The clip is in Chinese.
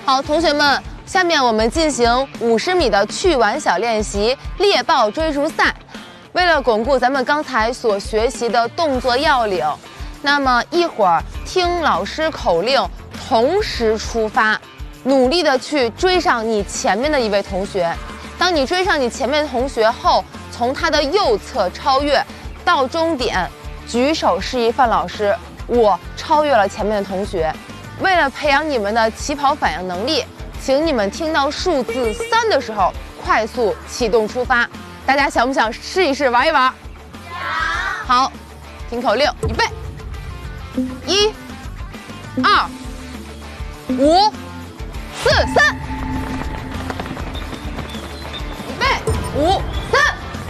好，同学们，下面我们进行50米的趣玩小练习猎豹追逐赛。为了巩固咱们刚才所学习的动作要领，那么一会儿听老师口令，同时出发，努力的去追上你前面的一位同学。当你追上你前面的同学后，从他的右侧超越，到终点举手示意范老师，我超越了前面的同学。为了培养你们的起跑反应能力，请你们听到数字3的时候快速启动出发。大家想不想试一试玩一玩？想。好，听口令，预备，1、2、5、4、3，预备，5、